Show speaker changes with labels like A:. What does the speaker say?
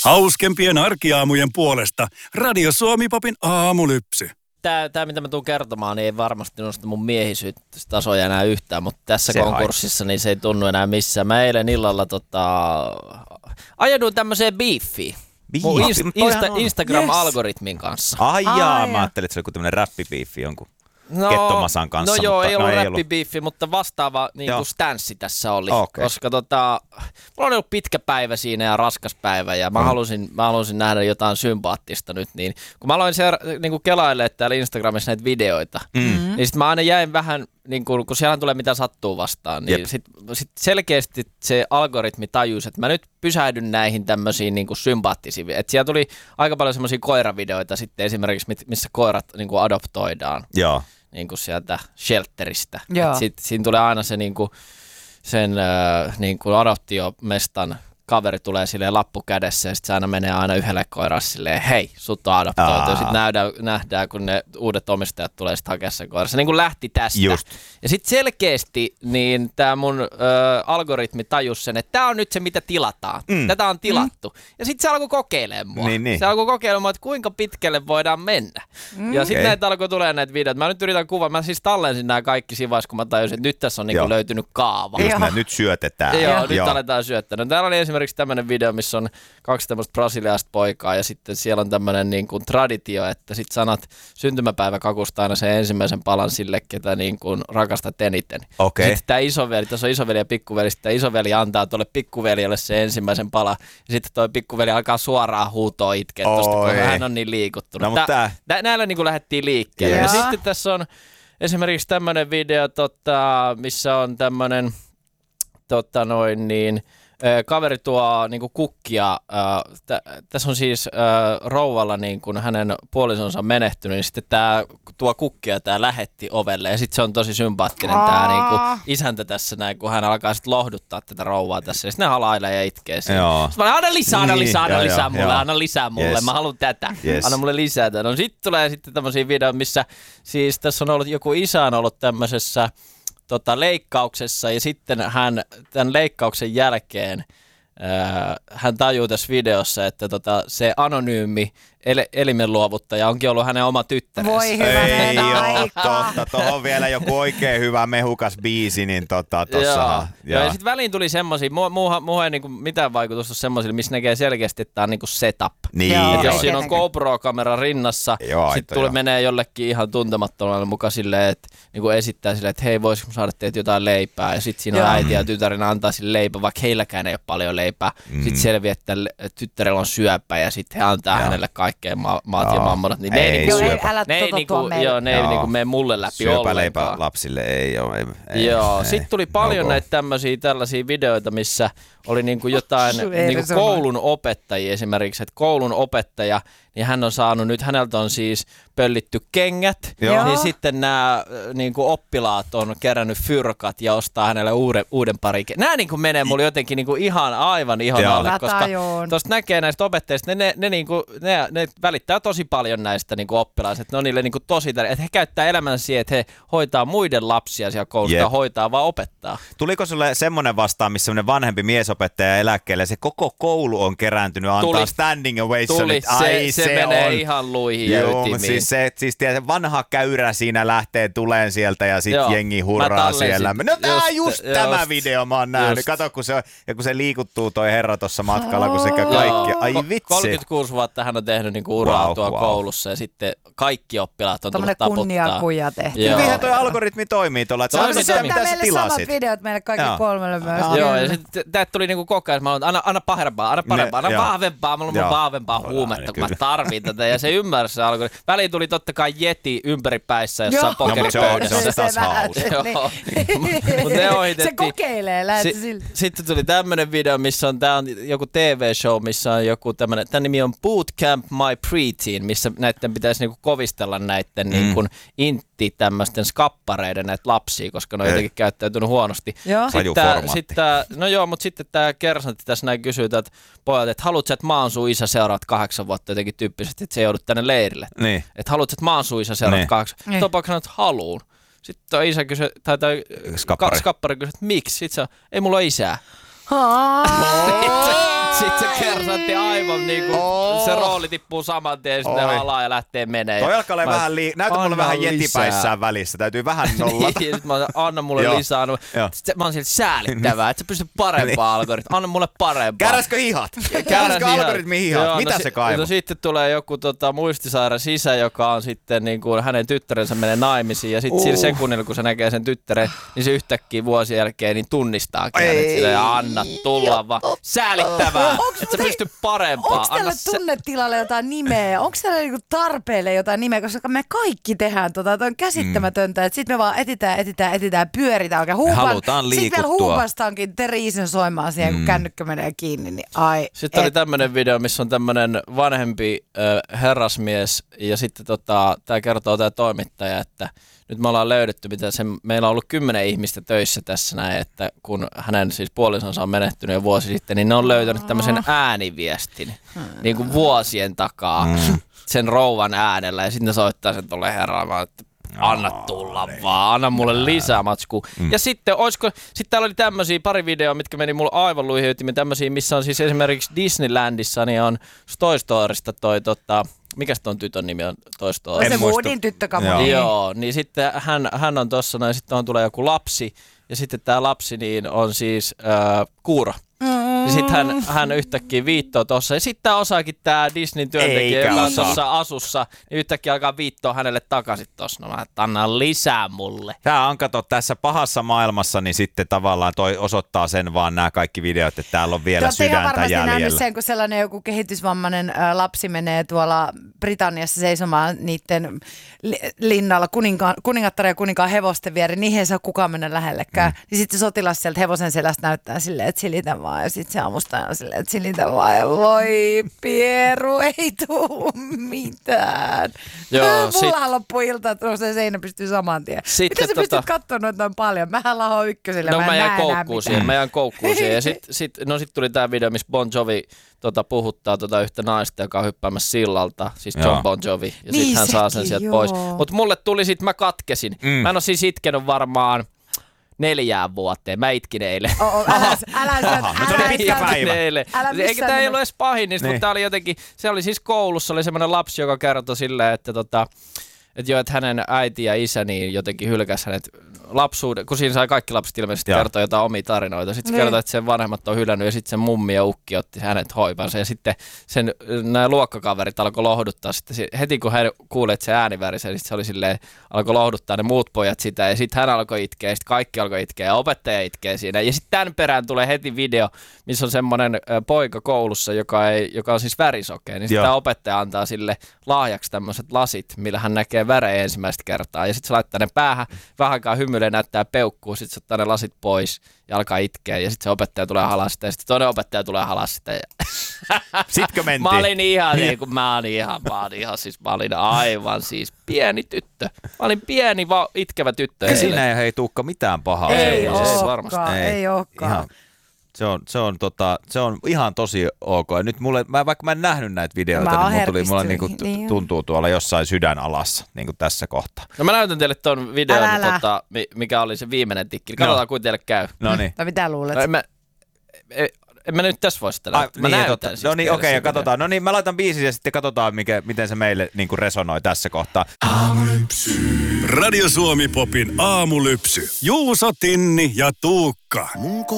A: Hauskempien arkiaamujen puolesta Radio Suomi-popin aamulypsy.
B: Tämä, mitä mä tuun kertomaan, niin ei varmasti nosta mun miehisyystasoja enää yhtään, mutta tässä se konkurssissa niin se ei tunnu enää missään. Mä eilen illalla ajaduin tämmöiseen beefiin. Mun Instagram-algoritmin kanssa.
C: Mä ajattelin, että se oli joku tämmönen räppibiifi jonkun Kettomasan kanssa.
B: No joo, ei ollut räppibiifi, mutta vastaava niin stanssi tässä oli. Okay. Koska mulla on ollut pitkä päivä siinä ja raskas päivä ja mä halusin nähdä jotain sympaattista nyt. Niin, kun mä aloin niin kelailemaan täällä Instagramissa näitä videoita, niin sit mä aina jäin vähän, niin kun siellä tulee mitä sattuu vastaan, niin sit selkeästi se algoritmi tajusi, että mä nyt pysähdyn näihin tämmöisiin niin sympaattisiin. Että siellä tuli aika paljon semmoisia koiravideoita sitten esimerkiksi, missä koirat niin adoptoidaan. Joo. Niin kuin sieltä shelteristä. Siinä tulee aina se sen adoptiomestan kaveri tulee silleen lappu kädessä ja sitten se aina menee aina yhdelle koiralle silleen, hei, sut on adoptoitu. Ja sitten nähdään, kun ne uudet omistajat tulee sitten hakea sen koirassa. Se niin kuin lähti tästä. Just. Ja sitten selkeästi niin tämä mun algoritmi tajusi sen, että tämä on nyt se, mitä tilataan. Tätä on tilattu. Ja sitten se alkoi kokeilemaan mua. Niin. Se alkoi kokeilemaan, että kuinka pitkälle voidaan mennä. Ja sitten näitä alkoi tulee näitä videoita. Mä nyt yritän kuvaa. Mä siis tallensin nämä kaikki siinä vaiheessa, kun mä tajusin, että nyt tässä on niin löytynyt kaava.
C: Nyt syötetään.
B: Joo, nyt aletaan syöttää. No, täällä oli esimerkiksi tämmöinen video, missä on 2 tämmöistä brasilialaista poikaa ja sitten siellä on tämmöinen niin kuin traditio, että sit sanat syntymäpäiväkakusta aina sen ensimmäisen palan sille, ketä niin kuin rakastat eniten. Okay. Sitten tämä isoveli, tässä on isoveli ja pikkuveli, sitten tämä isoveli antaa tuolle pikkuveljelle sen ensimmäisen palan ja sitten toi pikkuveli alkaa suoraan huutoa itkeä tosta, kun hän on niin liikuttunut. No, näillä niin kuin lähdettiin liikkeelle. Ja sitten tässä on esimerkiksi tämmöinen video, missä on tämmöinen kaveri tuo niinku kukkia. Tässä on siis rouvalla niinku hänen puolisonsa menehtynyt, niin sitten tämä tuo kukkia, tämä lähetti ovelle ja sitten se on tosi sympaattinen tämä niinku isäntä tässä näin, kun hän alkaa sitten lohduttaa tätä rouvaa tässä ja sitten ne halailee ja itkee siinä. Sitten mä anna lisää mulle, yes. Mä haluan tätä, anna mulle lisää tätä. No sitten tulee sitten tämmöisiä videoita, missä siis tässä on ollut joku isä on ollut tämmöisessä leikkauksessa ja sitten hän tämän leikkauksen jälkeen hän tajuu tässä videossa, että se anonyymi elimenluovuttaja onkin ollut hänen oma tyttärensä.
D: Voi hyvänen aika.
C: Totta, tuohon vielä joku oikein hyvä mehukas biisi, niin tossahan.
B: Joo, ja sitten väliin tuli semmosia, muuhun ei niinku mitään vaikutusta semmoisille, missä näkee selkeästi, että tämä on niinku setup. Niin. Että jos siinä on GoPro-kamera rinnassa, sitten menee jollekin ihan tuntemattomalle mukaan silleen, että niinku esittää silleen, että hei, voisiko saada teitä jotain leipää, ja sitten siinä on äiti ja tytärinä antaa sille leipää, vaikka heilläkään ei ole paljon leipää. Sitten selviää, että tyttärellä on syöpä, ja sitten he antaa hänelle kaikkea maat ja mammonat, niin ne ei mene mulle läpi
C: syöpäleipä
B: ollenkaan.
C: Lapsille ei ole.
B: Sitten tuli paljon näitä tällaisia videoita, missä oli niinku jotain niinku koulun opettajia esimerkiksi, että koulun opettaja, niin hän on saanut nyt, häneltä on siis pöllitty kengät, niin sitten nämä niinku oppilaat on kerännyt fyrkat ja ostaa hänelle uuden pari. Nämä niinku menee mulle jotenkin niinku aivan ihon alle, koska tuosta näkee näistä opettajista, ne välittää tosi paljon näistä niinku oppilaista, että ne on niille niinku tosi tärkeää, että he käyttää elämänsä siihen, että he hoitaa muiden lapsia siellä koulussa ja hoitaa vaan opettaa.
C: Tuliko sulle semmoinen vastaan, missä semmoinen vanhempi miesopettaja eläkkeelle, se koko koulu on kerääntynyt antaa standing ovationit.
B: Se menee ihan luihin ja ytimiin.
C: Siis vanha käyrä siinä lähtee tuleen sieltä ja sitten jengi hurraa siellä. No tämä video mä oon nähnyt. Kato, kun se liikuttuu toi herra tuossa matkalla, kun sekä kaikki. Ai vitsi.
B: 36 vuotta hän on tehnyt niinku uraa tuolla koulussa ja sitten kaikki oppilaat on tullut taputtaa.
D: Kunniakuja tehty.
C: Hyvinhän toi algoritmi toimii tuolla.
D: Se sitä, mitä sä tilasit. Samat videot meille kaikki kolmelle myös.
B: Joo, ja sitten täältä tuli niinku koko ajan, anna parempaa, anna vahvempaa, mulla on vahvempaa huumetta, kun mä tarvin tätä. Ja se ymmärsi se alkoi. Väliin tuli totta kai Yeti ympäripäissä jossain pokeripöydässä.
C: Se on taas hauska.
D: Se kokeilee, lähti siltä.
B: Sitten tuli tämmönen video, missä on, tää on joku TV-show, missä on joku tämmönen, tän nimi on Bootcamp My Preteen, missä näitten pitäisi niinku kovistella näitten niinku tämmöisten skappareiden näitä lapsia, koska ne on jotenkin käyttäytynyt huonosti. Mutta sitten tämä kersantti tässä näin kysyy, että pojat, että haluatko, että mä oon sun isä seuraat 8 vuotta jotenkin tyyppisesti, että se joudut tänne leirille. Niin. Että haluatko, että mä oon sun isä seuraat 8 vuotta. Niin. Topaksena, että haluun. Sitten isä kysyi, tai skappari kysyi, että miksi? Sitten se ei mulla ole isää. Sitten se kersatti aivan niinku, se rooli tippuu saman tien, sitten ne halaa ja lähtee menee.
C: Toi alkaa olla vähän näytä mulle vähän jetipäissään välissä, täytyy vähän nollata.
B: Sitten mä anna mulle lisää. Sitten mä oon sieltä säälittävää, että sä pystyt parempaa algoritmia. Anna mulle parempaa.
C: Kärräskö hihat? Kärräskö algoritmi hihat? Mitä se kaivaa?
B: No sitten tulee joku muistisairaus isä, joka on sitten niinku, hänen tyttärensä menee naimisiin ja sitten sillä sekunnilla, kun se näkee sen tyttären, niin se yhtäkkiä vuosien jälkeen niin tunnistaakin hänet sille ja anna tulla vaan. Säälittävää, että sä pystyt parempaa.
D: Onko tällä tunnetilalle jotain nimeä? Onko tällä niinku tarpeelle jotain nimeä? Koska me kaikki tehdään Toi on käsittämätöntä, että sitten me vaan etitään, pyöritään oikein.
C: Halutaan liikuttua.
D: Sitten vielä huupastaankin Teriisen soimaan siihen, kun kännykkä menee kiinni. Niin
B: sitten oli tämmöinen video, missä on tämmöinen vanhempi herrasmies ja sitten tämä kertoo tämä toimittaja, että nyt me ollaan löydetty, meillä on ollut 10 ihmistä töissä tässä näin, että kun hänen siis puolisonsa on menehtynyt jo vuosi sitten, niin ne on löytänyt tämmöisen ääniviestin niin kuin vuosien takaa sen rouvan äänellä ja sitten ne soittaa sen tuolle herraamaan, että anna tulla vaan, anna mulle lisää matskua. Ja sitten täällä oli tämmöisiä pari videoa, mitkä meni mulle aivan luihyytimiin, tämmöisiä, missä on siis esimerkiksi Disneylandissa, niin on Toy Storysta mikäs ton tytön nimi on Toy Story?
D: Se Woodyn tyttökamu.
B: Joo, niin sitten hän on tossa noin, sitten tulee joku lapsi, ja sitten tää lapsi niin on siis Kuuro. Ja sitten hän yhtäkkiä viittoo tossa. Ja sitten osaakin tää Disneyn työntekijä, joka on tossa asussa, niin yhtäkkiä alkaa viittoa hänelle takaisin tossa. No mä annan lisää mulle.
C: Tää on, kato, tässä pahassa maailmassa, niin sitten tavallaan toi osoittaa sen vaan nämä kaikki videot, että täällä on vielä sydäntä jäljellä. Te olette ihan varmasti nähnyt sen, kun sellainen joku kehitysvammainen lapsi menee tuolla Britanniassa seisomaan niiden linnalla kuningattaren ja kuninkaan hevosten viereen, niihin ei saa kukaan mennä lähellekään. Niin sitten sotilas sieltä hevosen selästä näyttää silleen, että silitä vaan. Ja sitten se avustaja on silleen, että silitä vaan. Ja voi Pieru, ei tuu mitään. Mullahan loppuu ilta, että se seinä pystyy saman tien. Miten sä pystyt katsomaan noita noin paljon? Mähän lahoin ykköselle,
B: mä jään koukkuun siihen. Ja sit tuli tää video, missä Bon Jovi puhuttaa yhtä naista, joka on hyppäämässä sillalta, siis John Bon Jovi. Ja sit hän saa sen sieltä pois. Mutta mulle tuli mä katkesin. Mä en ole siis itkenyt varmaan 4 vuoteen. Mä itkin eilen. Eikä tää ei ollut edes pahin, mutta tää oli jotenkin, se oli siis koulussa, oli semmoinen lapsi, joka kertoi silleen, että että hänen äiti ja isä niin jotenkin hylkäsi hänet lapsuuden, kun siinä sai kaikki lapset ilmeisesti kertoa jotain omia tarinoita. Sitten se kertoi, että sen vanhemmat on hylännyt ja sitten sen mummi ja ukki otti hänet hoivansa. Ja sitten nämä luokkakaverit alkoi lohduttaa. Sitten heti kun hän kuuli, että se ääni värisee, niin se oli silleen, alkoi lohduttaa ne muut pojat sitä. Ja sitten hän alkoi itkeä ja sitten kaikki alkoi itkeä ja opettaja itkee siinä. Ja sitten tämän perään tulee heti video, missä on semmoinen poika koulussa, joka on siis värisokea. Niin sitten tämä opettaja antaa sille lahjaksi tämmöiset lasit, millä hän näkee värejä ensimmäistä kertaa. Ja sitten se laittaa ne päähän, vähän aikaa hymyilee, näyttää peukkuu, sitten se ottaa ne lasit pois ja alkaa itkeä. Ja sitten se opettaja tulee halas sitä ja sitten toinen opettaja tulee halas sitä.
C: Sitkö mentiin?
B: Mä olin ihan niin kuin mä olin aivan siis pieni tyttö. Mä olin pieni itkevä tyttö.
C: Ja siinä ei Tuukka mitään pahaa.
D: Ei olekaan.
C: Se on ihan tosi ok. Ja nyt vaikka mä en nähnyt näitä videoita, niin mulle niinku tuntuu tuolla jossain sydän alassa niin tässä kohtaa.
B: No mä näytän teille ton videon, mikä oli se viimeinen tikki. Katsotaan, kuin teille käy.
C: No niin.
D: Tai mitä luulet?
B: En mä nyt tässä voi sitä näyttää. Mä näytän
C: no niin, okei, ja katsotaan. No niin, mä laitan biisin ja sitten katsotaan, miten se meille niinku resonoi tässä kohtaa.
A: Aamulypsy. Radio Suomi Popin aamulypsy. Juuso, Tinni ja Tuukka.